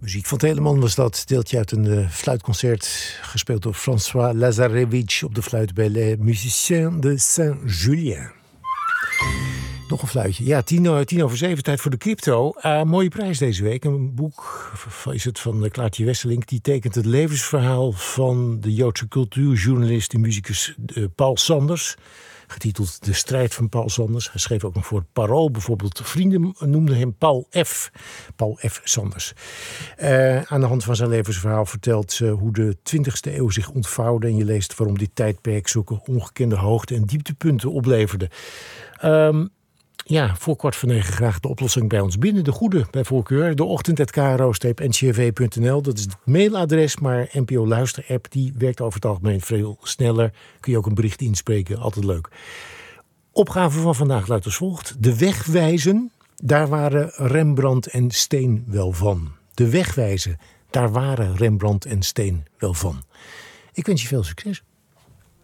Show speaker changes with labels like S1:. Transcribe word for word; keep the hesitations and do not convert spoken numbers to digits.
S1: Muziek van Telemann was dat. Deeltje uit een uh, fluitconcert. Gespeeld door François Lazarevich op de fluit bij Les Musiciens de Saint-Julien. Nog een fluitje. Ja, tien, tien over zeven, tijd voor de crypto. Uh, mooie prijs deze week. Een boek is het van Klaartje Wesselink. Die tekent het levensverhaal van de Joodse cultuurjournalist en muzikus uh, Paul Sanders. Getiteld De strijd van Paul Sanders. Hij schreef ook nog voor het Parool bijvoorbeeld. Vrienden noemden hem Paul F. Paul F. Sanders. Uh, aan de hand van zijn levensverhaal vertelt ze hoe de twintigste eeuw zich ontvouwde. En je leest waarom dit tijdperk zulke ongekende hoogte- en dieptepunten opleverde. Um, Ja, voor kwart voor negen graag de oplossing bij ons binnen. De goede bij voorkeur. De ochtend at k r o streep n c r v punt n l. Dat is het mailadres, maar N P O Luister-app die werkt over het algemeen veel sneller. Kun je ook een bericht inspreken, altijd leuk. Opgave van vandaag luidt als volgt. De weg wijzen, daar waren Rembrandt en Steen wel van. De weg wijzen, daar waren Rembrandt en Steen wel van. Ik wens je veel succes.